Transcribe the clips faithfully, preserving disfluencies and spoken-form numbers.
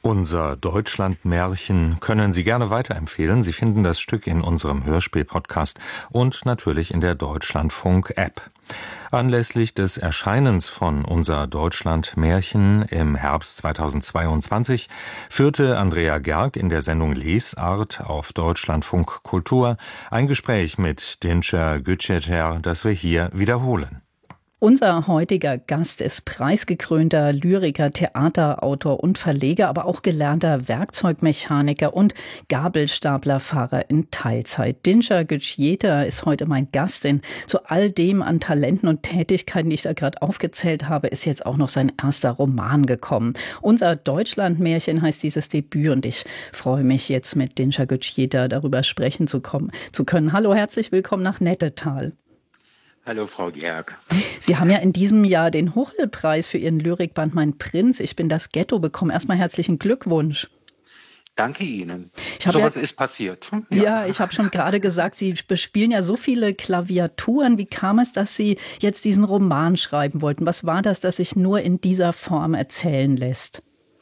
Unser Deutschland-Märchen können Sie gerne weiterempfehlen. Sie finden das Stück in unserem Hörspiel-Podcast und natürlich in der Deutschlandfunk-App. Anlässlich des Erscheinens von Unser Deutschland-Märchen im Herbst zweitausendzweiundzwanzig führte Andrea Gerg in der Sendung Lesart auf Deutschlandfunk Kultur ein Gespräch mit Dinçer Güceter, das wir hier wiederholen. Unser heutiger Gast ist preisgekrönter Lyriker, Theaterautor und Verleger, aber auch gelernter Werkzeugmechaniker und Gabelstaplerfahrer in Teilzeit. Dinçer Güceter ist heute mein Gast, denn zu all dem an Talenten und Tätigkeiten, die ich da gerade aufgezählt habe, ist jetzt auch noch sein erster Roman gekommen. Unser Deutschlandmärchen heißt dieses Debüt und ich freue mich jetzt mit Dinçer Güceter darüber sprechen zu, kommen, zu können. Hallo, herzlich willkommen nach Nettetal. Hallo, Frau Gerg. Sie haben ja in diesem Jahr den Hochel-Preis für Ihren Lyrikband Mein Prinz, ich bin das Ghetto bekommen. Erstmal herzlichen Glückwunsch. Danke Ihnen. So was ja, ist passiert. Ja, ja ich habe schon gerade gesagt, Sie bespielen ja so viele Klaviaturen. Wie kam es, dass Sie jetzt diesen Roman schreiben wollten? Was war das, das sich nur in dieser Form erzählen lässt?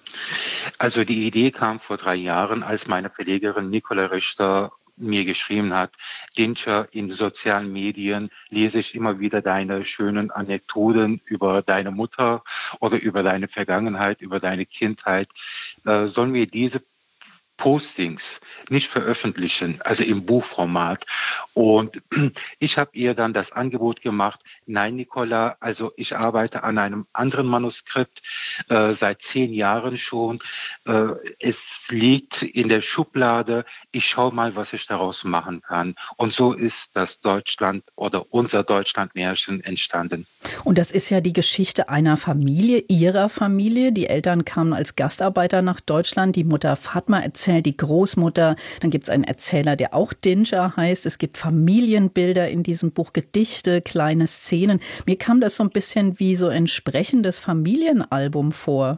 Also die Idee kam vor drei Jahren, als meine Verlegerin Nicola Richter mir geschrieben hat: Dinçer, in sozialen Medien lese ich immer wieder deine schönen Anekdoten über deine Mutter oder über deine Vergangenheit, über deine Kindheit. Äh, sollen wir diese Postings nicht veröffentlichen, also im Buchformat? Und ich habe ihr dann das Angebot gemacht: Nein, Nicola, also ich arbeite an einem anderen Manuskript äh, seit zehn Jahren schon. Äh, es liegt in der Schublade. Ich schaue mal, was ich daraus machen kann. Und so ist das Deutschland oder unser Deutschlandmärchen entstanden. Und das ist ja die Geschichte einer Familie, Ihrer Familie. Die Eltern kamen als Gastarbeiter nach Deutschland. Die Mutter Fatma erzählt, die Großmutter. Dann gibt es einen Erzähler, der auch Dinçer heißt. Es gibt Familienbilder in diesem Buch, Gedichte, kleine Szenen. Mir kam das so ein bisschen wie so ein sprechendes Familienalbum vor.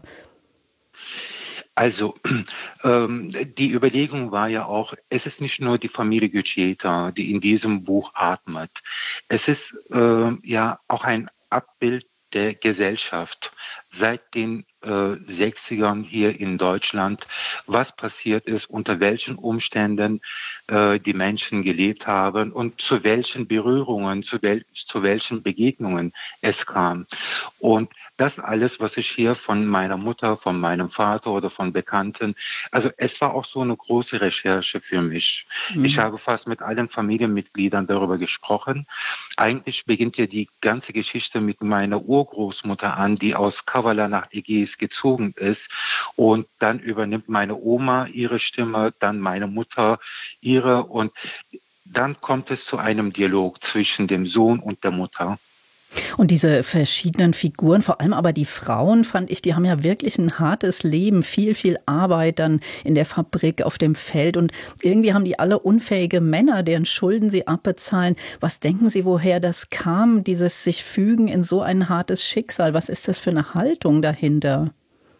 Also, ähm, die Überlegung war ja auch, es ist nicht nur die Familie Güceter, die in diesem Buch atmet. Es ist äh, ja auch ein Abbild der Gesellschaft seit den äh, sechzigern hier in Deutschland, was passiert ist, unter welchen Umständen äh, die Menschen gelebt haben und zu welchen Berührungen, zu, wel zu welchen Begegnungen es kam. Und das alles, was ich hier von meiner Mutter, von meinem Vater oder von Bekannten, also es war auch so eine große Recherche für mich. Mhm. Ich habe fast mit allen Familienmitgliedern darüber gesprochen. Eigentlich beginnt ja die ganze Geschichte mit meiner Urgroßmutter an, die aus Kavala nach Ägäis gezogen ist. Und dann übernimmt meine Oma ihre Stimme, dann meine Mutter ihre. Und dann kommt es zu einem Dialog zwischen dem Sohn und der Mutter. Und diese verschiedenen Figuren, vor allem aber die Frauen, fand ich, die haben ja wirklich ein hartes Leben, viel, viel Arbeit dann in der Fabrik, auf dem Feld. Und irgendwie haben die alle unfähige Männer, deren Schulden sie abbezahlen. Was denken Sie, woher das kam, dieses sich fügen in so ein hartes Schicksal? Was ist das für eine Haltung dahinter?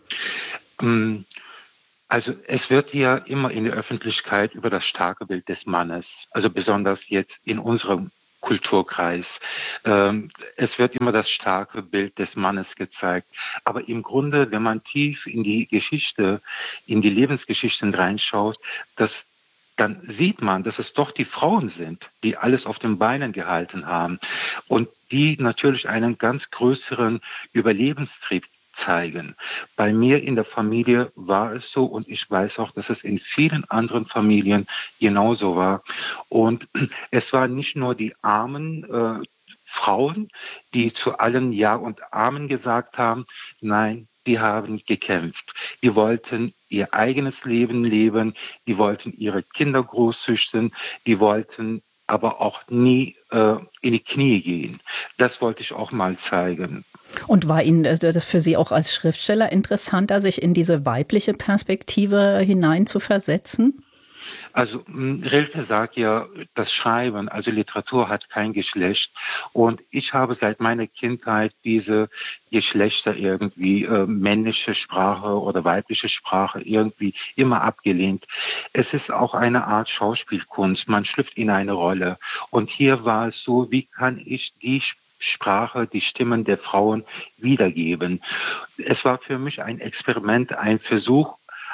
Also es wird ja immer in der Öffentlichkeit über das starke Bild des Mannes, also besonders jetzt in unserem Kulturkreis. Ähm, es wird immer das starke Bild des Mannes gezeigt. Aber im Grunde, wenn man tief in die Geschichte, in die Lebensgeschichten reinschaut, das, dann sieht man, dass es doch die Frauen sind, die alles auf den Beinen gehalten haben und die natürlich einen ganz größeren Überlebenstrieb zeigen. Bei mir in der Familie war es so und ich weiß auch, dass es in vielen anderen Familien genauso war. Und es waren nicht nur die armen äh, Frauen, die zu allen Ja und Amen gesagt haben. Nein, die haben gekämpft. Die wollten ihr eigenes Leben leben, die wollten ihre Kinder großzüchten, die wollten aber auch nie äh, in die Knie gehen. Das wollte ich auch mal zeigen. Und war Ihnen das für Sie auch als Schriftsteller interessanter, sich in diese weibliche Perspektive hinein zu versetzen? Also Rilke sagt ja, das Schreiben, also Literatur hat kein Geschlecht. Und ich habe seit meiner Kindheit diese Geschlechter irgendwie, äh, männliche Sprache oder weibliche Sprache irgendwie immer abgelehnt. Es ist auch eine Art Schauspielkunst. Man schlüpft in eine Rolle. Und hier war es so, wie kann ich die Sprache, die Stimmen der Frauen wiedergeben. Es war für mich ein Experiment, ein Versuch,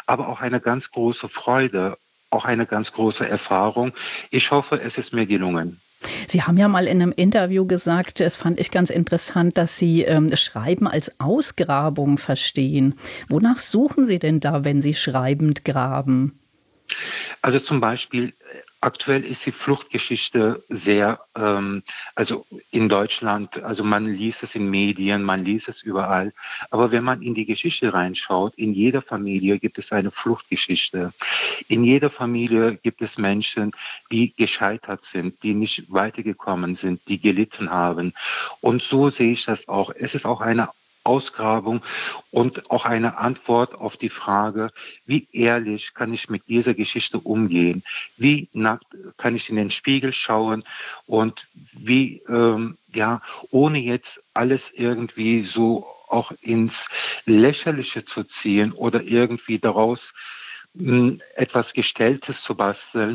aber auch eine ganz große Freude, auch eine ganz große Erfahrung. Ich hoffe, es ist mir gelungen. Sie haben ja mal in einem Interview gesagt, das fand ich ganz interessant, dass Sie ähm, Schreiben als Ausgrabung verstehen. Wonach suchen Sie denn da, wenn Sie schreibend graben? Also zum Beispiel, aktuell ist die Fluchtgeschichte sehr, ähm, also in Deutschland, also man liest es in Medien, man liest es überall. Aber wenn man in die Geschichte reinschaut, in jeder Familie gibt es eine Fluchtgeschichte. In jeder Familie gibt es Menschen, die gescheitert sind, die nicht weitergekommen sind, die gelitten haben. Und so sehe ich das auch. Es ist auch eine Ausgrabung und auch eine Antwort auf die Frage, wie ehrlich kann ich mit dieser Geschichte umgehen? Wie nackt kann ich in den Spiegel schauen und wie, ähm, ja, ohne jetzt alles irgendwie so auch ins Lächerliche zu ziehen oder irgendwie daraus mh, etwas Gestelltes zu basteln,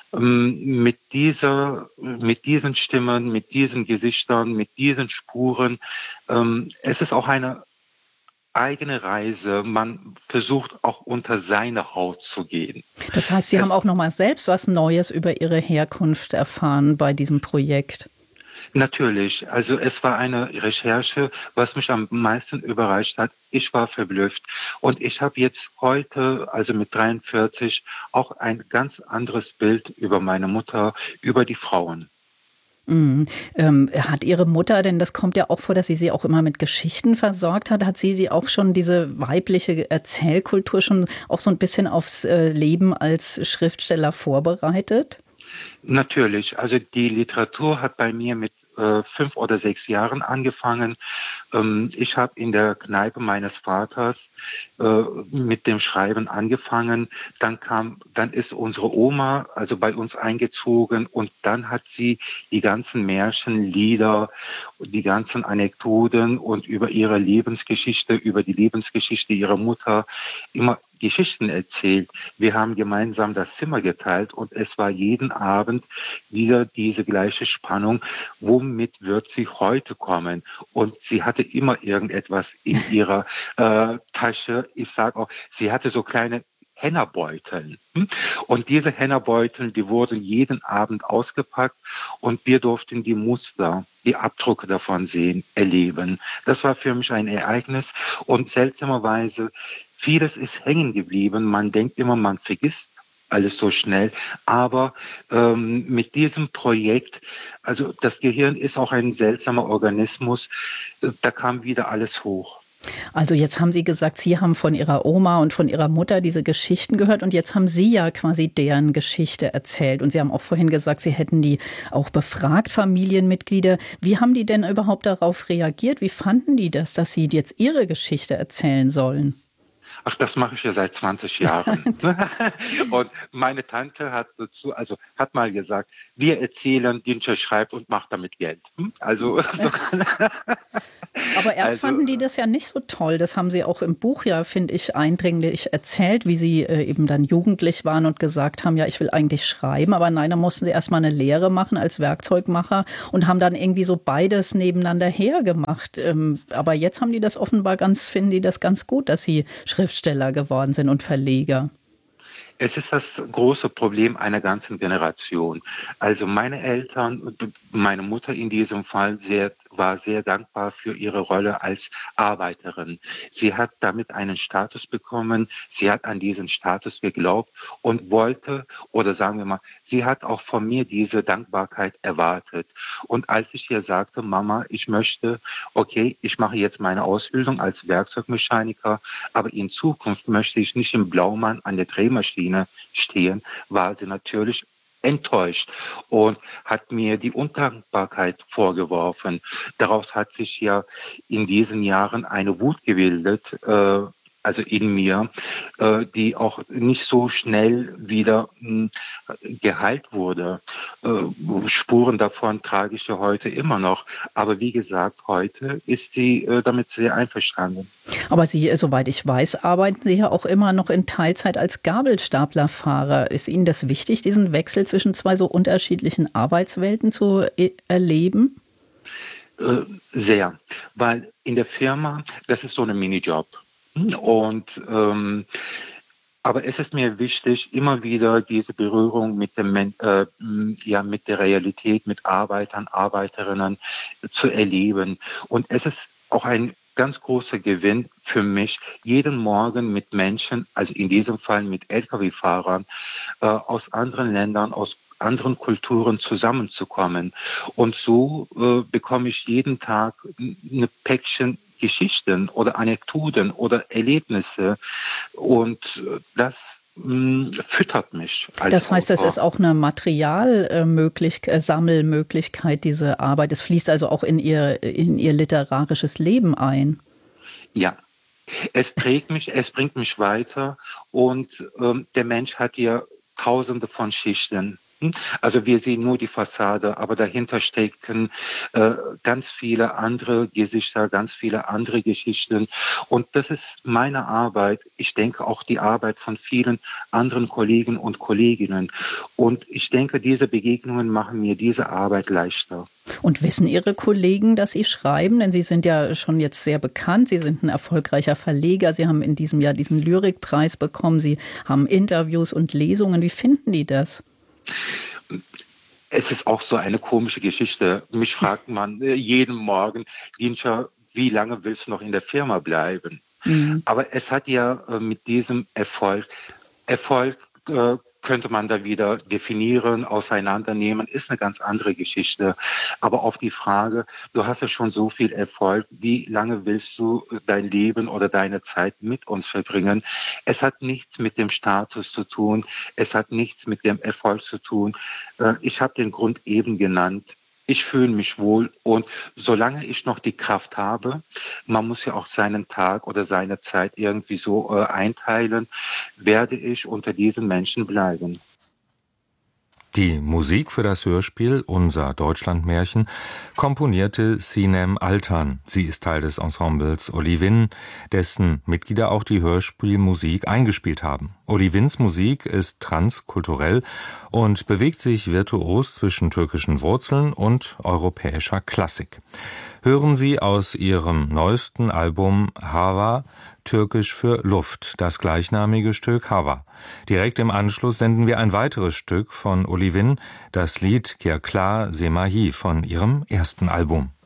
mit dieser, mit diesen Stimmen, mit diesen Gesichtern, mit diesen Spuren. Ähm, es ist auch eine eigene Reise. Man versucht auch unter seine Haut zu gehen. Das heißt, Sie Es, haben auch noch mal selbst was Neues über Ihre Herkunft erfahren bei diesem Projekt. Natürlich, also es war eine Recherche, was mich am meisten überrascht hat. Ich war verblüfft und ich habe jetzt heute, also mit dreiundvierzig, auch ein ganz anderes Bild über meine Mutter, über die Frauen. Mhm. Ähm, hat Ihre Mutter, denn das kommt ja auch vor, dass sie sie auch immer mit Geschichten versorgt hat, hat sie sie auch schon diese weibliche Erzählkultur schon auch so ein bisschen aufs äh, Leben als Schriftsteller vorbereitet? Natürlich, also die Literatur hat bei mir mit äh, fünf oder sechs Jahren angefangen. Ähm, ich habe in der Kneipe meines Vaters äh, mit dem Schreiben angefangen. Dann kam, dann ist unsere Oma also bei uns eingezogen und dann hat sie die ganzen Märchen, Lieder, die ganzen Anekdoten und über ihre Lebensgeschichte, über die Lebensgeschichte ihrer Mutter immer Geschichten erzählt. Wir haben gemeinsam das Zimmer geteilt und es war jeden Abend wieder diese gleiche Spannung. Womit wird sie heute kommen? Und sie hatte immer irgendetwas in ihrer äh, Tasche. Ich sage auch, sie hatte so kleine Hennerbeutel. Und diese Hennerbeutel, die wurden jeden Abend ausgepackt und wir durften die Muster, die Abdrücke davon sehen, erleben. Das war für mich ein Ereignis und seltsamerweise, vieles ist hängen geblieben. Man denkt immer, man vergisst alles so schnell. Aber ähm, mit diesem Projekt, also das Gehirn ist auch ein seltsamer Organismus, da kam wieder alles hoch. Also jetzt haben Sie gesagt, Sie haben von Ihrer Oma und von Ihrer Mutter diese Geschichten gehört und jetzt haben Sie ja quasi deren Geschichte erzählt. Und Sie haben auch vorhin gesagt, Sie hätten die auch befragt, Familienmitglieder. Wie haben die denn überhaupt darauf reagiert? Wie fanden die das, dass Sie jetzt Ihre Geschichte erzählen sollen? Ach, das mache ich ja seit zwanzig Jahren. Und meine Tante hat dazu, also hat mal gesagt, wir erzählen, Dinscher schreibt und macht damit Geld. Also, so Aber erst also fanden die das ja nicht so toll. Das haben Sie auch im Buch ja, finde ich, eindringlich erzählt, wie Sie äh, eben dann jugendlich waren und gesagt haben, ja, ich will eigentlich schreiben. Aber nein, da mussten Sie erstmal eine Lehre machen als Werkzeugmacher und haben dann irgendwie so beides nebeneinander hergemacht. Ähm, aber jetzt haben die das offenbar ganz, finden die das ganz gut, dass Sie Schriftsteller geworden sind und Verleger. es ist das große Problem einer ganzen Generation. Also meine Eltern, meine Mutter in diesem Fall sehr, war sehr dankbar für ihre Rolle als Arbeiterin. Sie hat damit einen Status bekommen, sie hat an diesen Status geglaubt und wollte, oder sagen wir mal, sie hat auch von mir diese Dankbarkeit erwartet. Und als ich ihr sagte, Mama, ich möchte, okay, ich mache jetzt meine Ausbildung als Werkzeugmechaniker, aber in Zukunft möchte ich nicht im Blaumann an der Drehmaschine stehen, war sie natürlich enttäuscht und hat mir die Undankbarkeit vorgeworfen. Daraus hat sich ja in diesen Jahren eine Wut gebildet, äh, also in mir, äh, die auch nicht so schnell wieder mh, geheilt wurde. Äh, Spuren davon trage ich ja heute immer noch. Aber wie gesagt, heute ist sie äh, damit sehr einverstanden. Aber Sie, äh, soweit ich weiß, arbeiten Sie ja auch immer noch in Teilzeit als Gabelstaplerfahrer. Ist Ihnen das wichtig, diesen Wechsel zwischen zwei so unterschiedlichen Arbeitswelten zu äh, erleben? Äh, sehr, weil in der Firma, das ist so ein Minijob. Und ähm, Aber es ist mir wichtig, immer wieder diese Berührung mit dem, äh, ja, mit der Realität, mit Arbeitern, Arbeiterinnen zu erleben. Und es ist auch ein ganz großer Gewinn für mich, jeden Morgen mit Menschen, also in diesem Fall mit L K W-Fahrern, äh, aus anderen Ländern, aus anderen Kulturen zusammenzukommen. Und so äh, bekomme ich jeden Tag eine Päckchen Geschichten oder Anekdoten oder Erlebnisse. Und das mh, füttert mich als Das heißt, Autor. das ist auch eine Materialmöglichkeit, Sammelmöglichkeit, diese Arbeit. Es fließt also auch in ihr, in ihr literarisches Leben ein. Ja. Es prägt mich, es bringt mich weiter und ähm, der Mensch hat ja tausende von Schichten. Also wir sehen nur die Fassade, aber dahinter stecken äh, ganz viele andere Gesichter, ganz viele andere Geschichten. Und das ist meine Arbeit. Ich denke auch die Arbeit von vielen anderen Kollegen und Kolleginnen. Und ich denke, diese Begegnungen machen mir diese Arbeit leichter. Und wissen Ihre Kollegen, dass Sie schreiben? Denn Sie sind ja schon jetzt sehr bekannt. Sie sind ein erfolgreicher Verleger. Sie haben in diesem Jahr diesen Lyrikpreis bekommen. Sie haben Interviews und Lesungen. Wie finden die das? Es ist auch so eine komische Geschichte. Mich fragt man jeden Morgen, Dienscher, wie lange willst du noch in der Firma bleiben? Mhm. Aber es hat ja äh, mit diesem Erfolg, Erfolg äh, könnte man da wieder definieren, auseinandernehmen, ist eine ganz andere Geschichte. Aber auf die Frage, du hast ja schon so viel Erfolg, wie lange willst du dein Leben oder deine Zeit mit uns verbringen? Es hat nichts mit dem Status zu tun, es hat nichts mit dem Erfolg zu tun. Ich habe den Grund eben genannt. Ich fühle mich wohl und solange ich noch die Kraft habe, man muss ja auch seinen Tag oder seine Zeit irgendwie so äh, einteilen, werde ich unter diesen Menschen bleiben. Die Musik für das Hörspiel Unser Deutschlandmärchen komponierte Sinem Altan. Sie ist Teil des Ensembles Olivin, dessen Mitglieder auch die Hörspielmusik eingespielt haben. Olivins Musik ist transkulturell und bewegt sich virtuos zwischen türkischen Wurzeln und europäischer Klassik. Hören Sie aus ihrem neuesten Album Hava, türkisch für Luft, das gleichnamige Stück Hava. Direkt im Anschluss senden wir ein weiteres Stück von Olivin, das Lied Kirklar Semahi von ihrem ersten Album.